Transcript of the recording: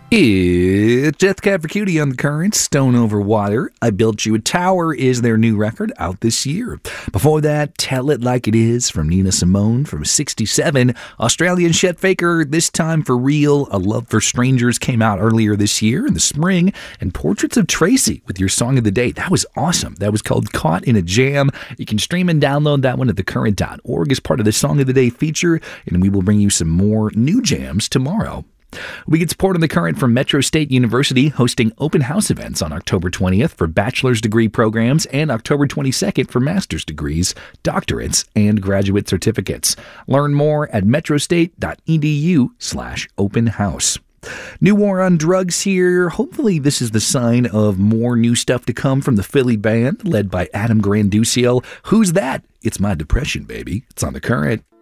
It's Death Cab for Cutie on the Current, Stone Over Water. I Built You a Tower is their new record out this year. Before that, Tell It Like It Is from Nina Simone from 67. Australian Chet Faker, This Time for Real. A Love for Strangers came out earlier this year in the spring. And Portraits of Tracy with your song of the day. That was awesome. That was called Caught in a Jam. You can stream and download that one at thecurrent.org as part of the Song of the Day feature. And we will bring you some more new jams tomorrow. We get support on the Current from Metro State University, hosting open house events on October 20th for bachelor's degree programs and October 22nd for master's degrees, doctorates, and graduate certificates. Learn more at metrostate.edu/open house. New war on drugs here. Hopefully this is the sign of more new stuff to come from the Philly band led by Adam Granducio. Who's that? It's My Depression, baby. It's on the Current.